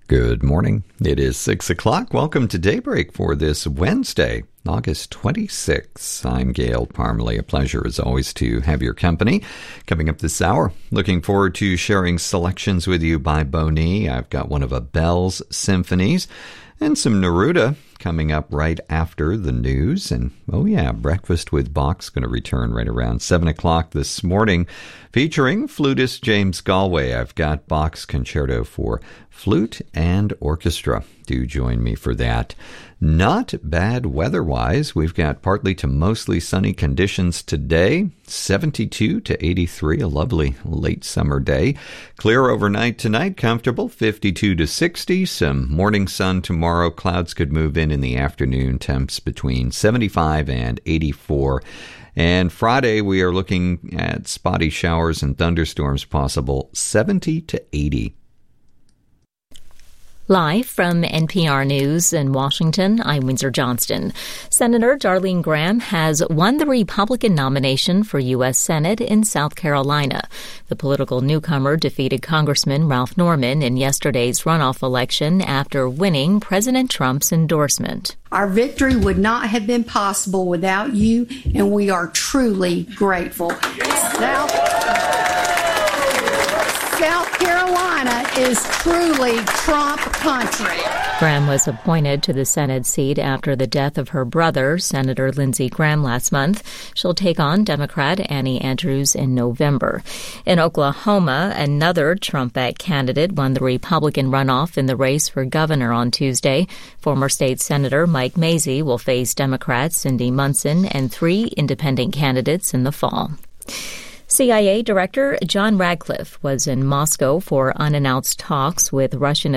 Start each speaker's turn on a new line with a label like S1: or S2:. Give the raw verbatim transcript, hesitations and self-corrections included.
S1: Good morning. It is six o'clock. Welcome to Daybreak for this Wednesday, August twenty-sixth. I'm Gail Parmalee. A pleasure, as always, to have your company. Coming up this hour, looking forward to sharing selections with you by Bonnie. I've got one of Abel's symphonies and some Neruda coming up right after the news. And, oh yeah, Breakfast with Bach's going to return right around seven o'clock this morning, featuring flutist James Galway. I've got Bach's Concerto for Flute and Orchestra. Do join me for that. Not bad weather-wise. We've got partly to mostly sunny conditions today, seventy-two to eighty-three, a lovely late summer day. Clear overnight tonight, comfortable, fifty-two to sixty. Some morning sun tomorrow. Clouds could move in in the afternoon, temps between seventy-five and eighty-four. And Friday, we are looking at spotty showers and thunderstorms possible, seventy to eighty.
S2: Live from N P R News in Washington, I'm Windsor Johnston. Senator Darlene Graham has won the Republican nomination for U S Senate in South Carolina. The political newcomer defeated Congressman Ralph Norman in yesterday's runoff election after winning President Trump's endorsement.
S3: Our victory would not have been possible without you, and we are truly grateful. South, South Carolina is truly Trump country.
S2: Graham was appointed to the Senate seat after the death of her brother, Senator Lindsey Graham, last month. She'll take on Democrat Annie Andrews in November. In Oklahoma, another Trump-backed candidate won the Republican runoff in the race for governor on Tuesday. Former state Senator Mike Mazzei will face Democrats Cindy Munson and three independent candidates in the fall. C I A Director John Radcliffe was in Moscow for unannounced talks with Russian